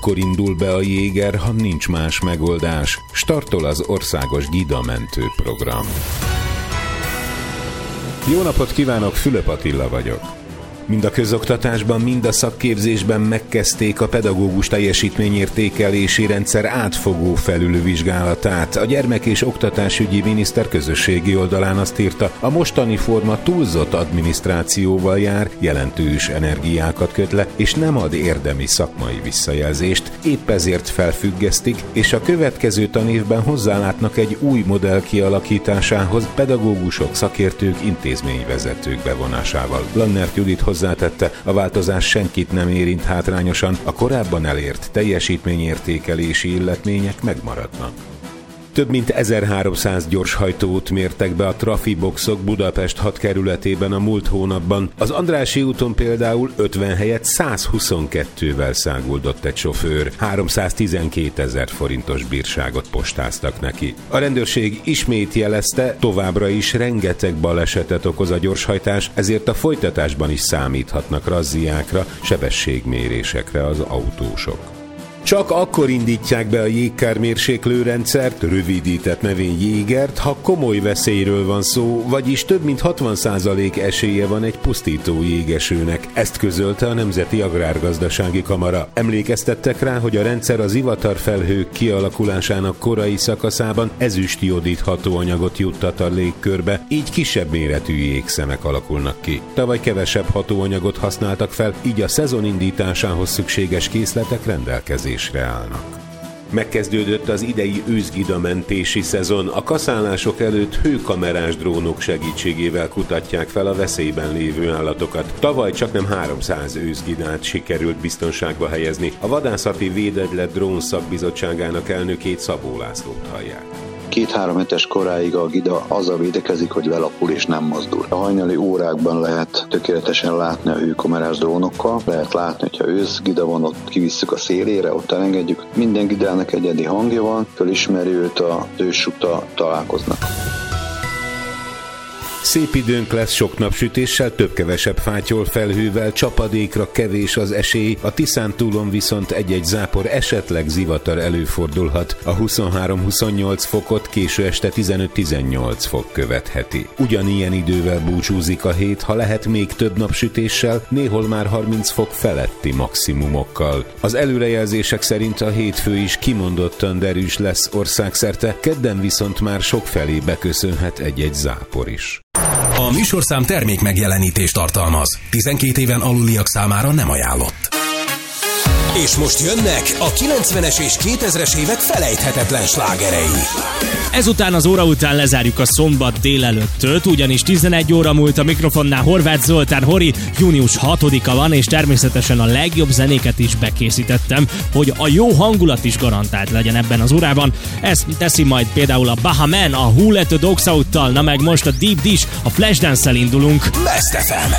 akkor indul be a Jéger, ha nincs más megoldás. Startol az országos gidamentő program. Jó napot kívánok, Fülöp Attila vagyok. Mind a közoktatásban, mind a szakképzésben megkezdték a pedagógus teljesítményértékelési rendszer átfogó felülvizsgálatát. A gyermek- és oktatásügyi miniszter közösségi oldalán azt írta, a mostani forma túlzott adminisztrációval jár, jelentős energiákat köt le, és nem ad érdemi szakmai visszajelzést. Épp ezért felfüggesztik, és a következő tanévben hozzálátnak egy új modell kialakításához, pedagógusok, szakértők, intézményvezetők bevonásával. Lannert Judit hozzátette, a változás senkit nem érint hátrányosan, a korábban elért teljesítményértékelési illetmények megmaradnak. Több mint 1300 gyorshajtót mértek be a trafiboxok Budapest 6 kerületében a múlt hónapban. Az Andrássy úton például 50 helyett 122-vel száguldott egy sofőr. 312 000 forintos bírságot postáztak neki. A rendőrség ismét jelezte, továbbra is rengeteg balesetet okoz a gyorshajtás, ezért a folytatásban is számíthatnak razziákra, sebességmérésekre az autósok. Csak akkor indítják be a jégkármérséklőrendszert, rövidített nevén Jégert, ha komoly veszélyről van szó, vagyis több mint 60% esélye van egy pusztító jégesőnek. Ezt közölte a Nemzeti Agrárgazdasági Kamara. Emlékeztettek rá, hogy a rendszer az ivatarfelhők kialakulásának korai szakaszában ezüstjodid hatóanyagot juttat a légkörbe, így kisebb méretű jégszemek alakulnak ki. Tavaly kevesebb hatóanyagot használtak fel, így a szezon indításához szükséges készletek rendelkezésre állnak. Megkezdődött az idei őszgidamentési szezon. A kaszálások előtt hőkamerás drónok segítségével kutatják fel a veszélyben lévő állatokat. Tavaly csaknem 300 őszgidát sikerült biztonságba helyezni. A Vadászati Védegylet Drón Szakbizottságának elnökét, Szabó Lászlót hallják. 2-3 hetes koráig a gida azzal védekezik, hogy lelapul és nem mozdul. A hajnali órákban lehet tökéletesen látni a hőkamerás drónokkal. Lehet látni, hogyha őszgida van, ott kivisszük a szélére, ott elengedjük. Minden gidának egyedi hangja van, fölismeri őt, az őssuta találkoznak. Szép időnk lesz sok napsütéssel, több-kevesebb fátyol felhővel, csapadékra kevés az esély, a Tiszántúlon viszont egy-egy zápor, esetleg zivatar előfordulhat. A 23-28 fokot késő este 15-18 fok követheti. Ugyanilyen idővel búcsúzik a hét, ha lehet még több napsütéssel, néhol már 30 fok feletti maximumokkal. Az előrejelzések szerint a hétfő is kimondottan derűs lesz országszerte, kedden viszont már sokfelé beköszönhet egy-egy zápor is. A műsorszám termék megjelenítést tartalmaz. 12 éven aluliak számára nem ajánlott. És most jönnek a 90-es és 2000-es évek felejthetetlen slágerei. Ezután az óra után lezárjuk a szombat délelőttöt, ugyanis 11 óra múlt a mikrofonnál Horváth Zoltán Hori, június 6-a van, és természetesen a legjobb zenéket is bekészítettem, hogy a jó hangulat is garantált legyen ebben az órában. Ezt teszi majd például a Baha Man, a Who Let the Dogs Out-tal, na meg most a Deep Dish, a Flashdance-szel indulunk. Best FM.